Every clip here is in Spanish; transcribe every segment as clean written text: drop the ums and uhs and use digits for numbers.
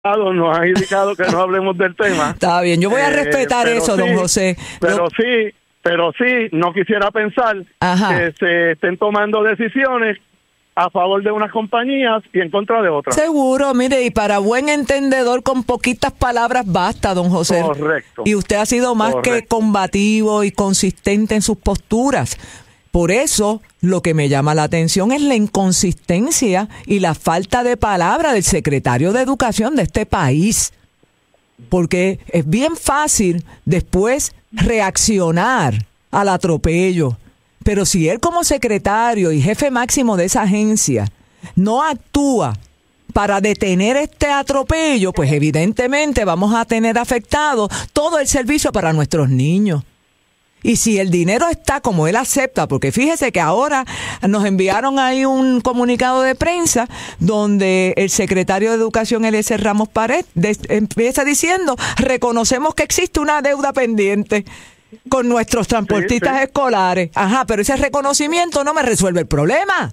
nos han indicado que no hablemos del tema. Está bien, yo voy a respetar eso, don José. Pero sí, no quisiera pensar que se estén tomando decisiones a favor de unas compañías y en contra de otras. Seguro, mire, y para buen entendedor con poquitas palabras basta, don José. Correcto. Y usted ha sido más que combativo y consistente en sus posturas. Por eso, lo que me llama la atención es la inconsistencia y la falta de palabra del secretario de Educación de este país. Porque es bien fácil después reaccionar al atropello. Pero si él como secretario y jefe máximo de esa agencia no actúa para detener este atropello, pues evidentemente vamos a tener afectado todo el servicio para nuestros niños. Y si el dinero está como él acepta, porque fíjese que ahora nos enviaron ahí un comunicado de prensa donde el secretario de Educación, Eliezer Ramos Pared, empieza diciendo, reconocemos que existe una deuda pendiente con nuestros transportistas escolares. Ajá, pero ese reconocimiento no me resuelve el problema.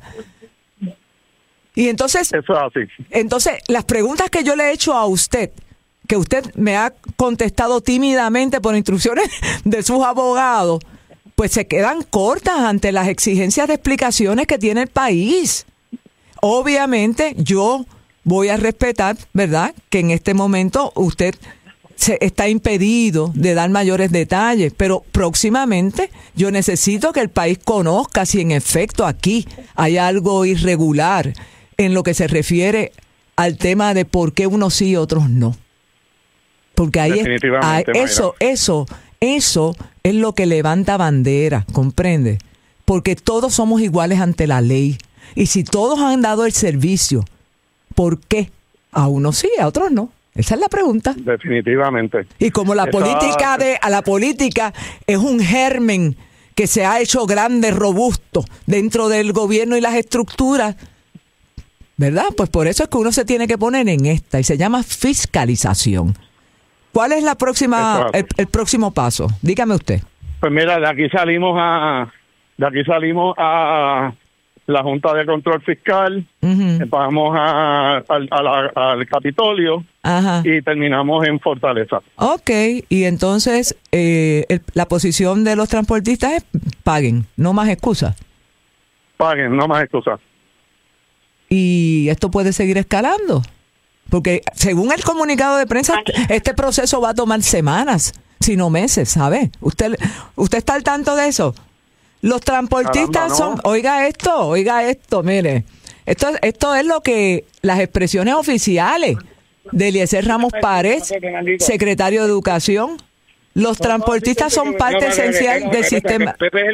Y entonces, eso es así. Entonces, las preguntas que yo le he hecho a usted, que usted me ha contestado tímidamente por instrucciones de sus abogados, pues se quedan cortas ante las exigencias de explicaciones que tiene el país. Obviamente, yo voy a respetar, ¿verdad?, que en este momento usted está impedido de dar mayores detalles, pero próximamente yo necesito que el país conozca si en efecto aquí hay algo irregular en lo que se refiere al tema de por qué unos sí y otros no. Porque ahí eso es lo que levanta bandera, ¿comprende? Porque todos somos iguales ante la ley. Y si todos han dado el servicio, ¿por qué a unos sí, a otros no? Esa es la pregunta. Definitivamente. Y como la política es un germen que se ha hecho grande, robusto dentro del gobierno y las estructuras, ¿verdad? Pues por eso es que uno se tiene que poner en esta y se llama fiscalización. ¿Cuál es el próximo paso? Dígame usted. Pues mira, de aquí salimos a la Junta de Control Fiscal, vamos al Capitolio. Ajá. Y terminamos en Fortaleza. Ok, y entonces la posición de los transportistas es paguen, no más excusas. Paguen, no más excusas. Y esto puede seguir escalando, porque según el comunicado de prensa, este proceso va a tomar semanas, si no meses, ¿sabe? ¿Usted está al tanto de eso? Los transportistas son, oiga esto, mire, esto es lo que las expresiones oficiales de Eliezer Ramos Pared, secretario de Educación. Los transportistas son parte esencial del sistema.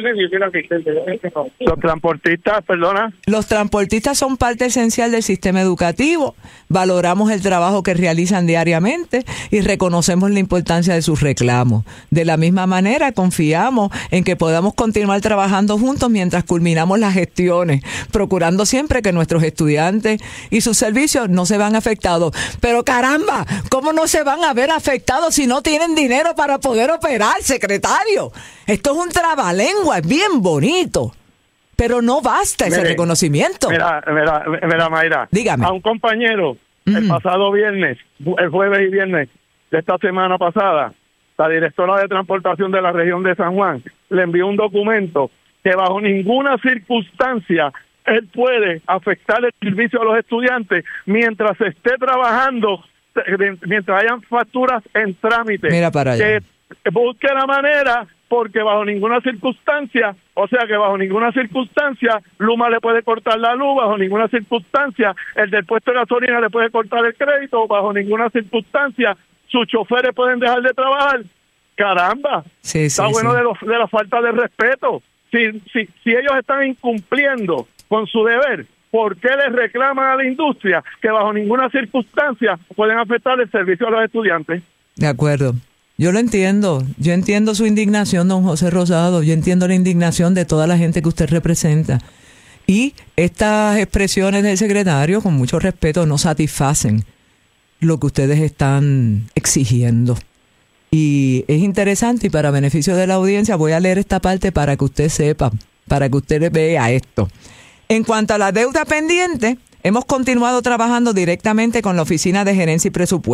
Los transportistas son parte esencial del sistema educativo. Valoramos el trabajo que realizan diariamente y reconocemos la importancia de sus reclamos. De la misma manera, confiamos en que podamos continuar trabajando juntos mientras culminamos las gestiones, procurando siempre que nuestros estudiantes y sus servicios no se vean afectados. Pero caramba, ¿cómo no se van a ver afectados si no tienen dinero para poder operar, secretario? Esto es un trabalengua, es bien bonito, pero no basta ese reconocimiento. Mira, Mayra, dígame. A un compañero el pasado viernes, el jueves y viernes de esta semana pasada, la directora de transportación de la región de San Juan le envió un documento que bajo ninguna circunstancia él puede afectar el servicio a los estudiantes mientras se esté trabajando, mientras hayan facturas en trámite. Mira para allá. Que busque la manera, porque bajo ninguna circunstancia, Luma le puede cortar la luz, bajo ninguna circunstancia el del puesto de gasolina le puede cortar el crédito, bajo ninguna circunstancia sus choferes pueden dejar de trabajar. Caramba, está bueno. De la falta de respeto. Si ellos están incumpliendo con su deber, ¿por qué les reclaman a la industria que bajo ninguna circunstancia pueden afectar el servicio a los estudiantes? De acuerdo. Yo lo entiendo. Yo entiendo su indignación, don José Rosado. Yo entiendo la indignación de toda la gente que usted representa. Y estas expresiones del secretario, con mucho respeto, no satisfacen lo que ustedes están exigiendo. Y es interesante, y para beneficio de la audiencia voy a leer esta parte para que usted sepa, para que usted vea esto. En cuanto a la deuda pendiente, Hemos continuado trabajando directamente con la Oficina de Gerencia y Presupuesto.